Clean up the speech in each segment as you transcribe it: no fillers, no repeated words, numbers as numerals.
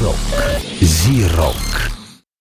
Зирок. Зирок.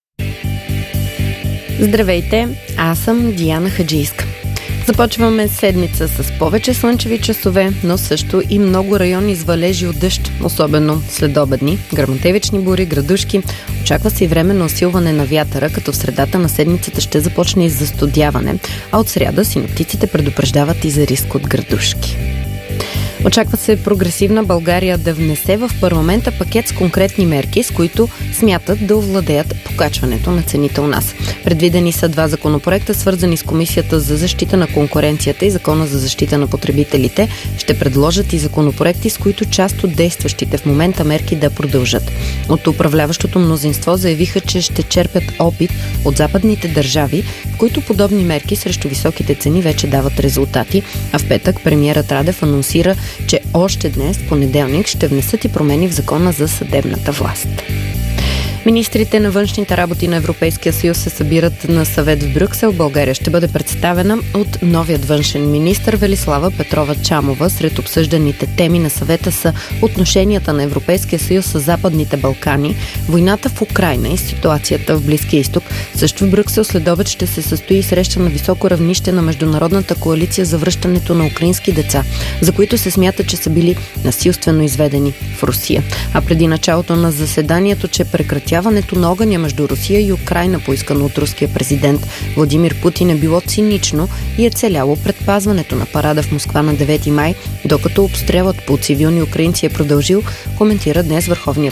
Здравейте, аз съм Диана Хаджийска. Започваме седмица с повече слънчеви часове, но също и много райони с валежи от дъжд, особено следобедни, гръмотевични бури, градушки. Очаква се и време на усилване на вятъра, като в средата на седмицата ще започне и застудяване, а от сряда синоптиците предупреждават и за риск от градушки. Очаква се Прогресивна България да внесе в парламента пакет с конкретни мерки, с които смятат да овладеят покачването на цените у нас. Предвидени са 2 законопроекта, свързани с Комисията за защита на конкуренцията и Закона за защита на потребителите. Ще предложат и законопроекти, с които част от действащите в момента мерки да продължат. От управляващото мнозинство заявиха, че ще черпят опит от западните държави, в които подобни мерки срещу високите цени вече дават резултати, а в петък премиерът Радев анонсира, че още днес, понеделник, ще внесат и промени в Закона за съдебната власт. Министрите на външните работи на Европейския съюз се събират на съвет в Брюксел. България ще бъде представена от новият външен министър Велислава Петрова-Чамова. Сред обсъжданите теми на съвета са отношенията на Европейския съюз с Западните Балкани, войната в Украйна и ситуацията в Близкия изток. Също в Брюксел следобед ще се състои среща на високо равнище на Международната коалиция за връщането на украински деца, за които се смята, че са били насилствено изведени в Русия. А преди началото на заседанието, че прекратяването на огъня между Русия и Украйна, поискано от руския президент Владимир Путин, е било цинично и е целяло предпазването на парада в Москва на 9 май, докато обстрелът по цивилни украинци е продължил, коментира днес върховният